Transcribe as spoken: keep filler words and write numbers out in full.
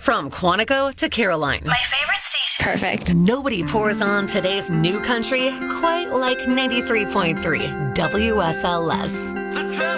From Quantico to Caroline. My favorite station. Perfect. Nobody pours on today's new country quite like ninety-three point three W F L S.